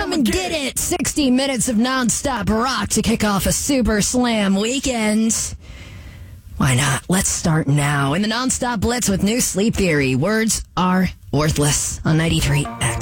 Come and get it. 60 minutes of nonstop rock to kick off a Super Slam weekend. Why not? Let's start now. In the Nonstop Blitz with New Sleep Theory. Words are worthless on 93X.